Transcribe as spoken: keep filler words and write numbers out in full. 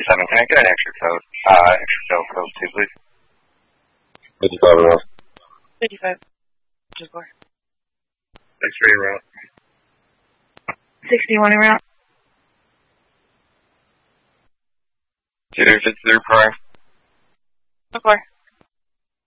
fifty-seven, can I get an extra code? Uh, extra code, code two, please. fifty-five and route. fifty-five. Just four. X-ray route. sixty-one en route. Two fifty-three prime. Four.